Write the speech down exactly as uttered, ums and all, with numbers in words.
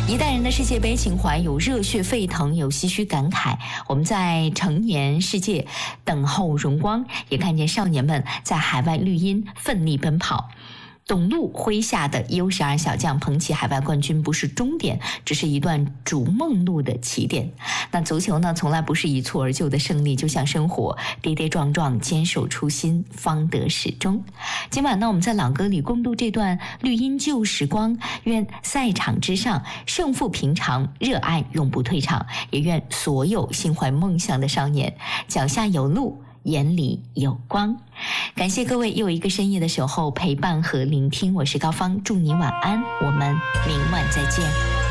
一代人的世界杯情怀，有热血沸腾，有唏嘘感慨。我们在成年世界等候荣光，也看见少年们在海外绿茵奋力奔跑。董路麾下的 U 十二 小将捧起海外冠军不是终点，只是一段逐梦路的起点。那足球呢，从来不是一蹴而就的胜利，就像生活，跌跌撞撞，坚守初心，方得始终。今晚呢，我们在朗歌里共度这段绿茵旧时光，愿赛场之上胜负平常，热爱永不退场，也愿所有心怀梦想的少年脚下有路，眼里有光。感谢各位又一个深夜的守候、陪伴和聆听，我是高芳，祝你晚安，我们明晚再见。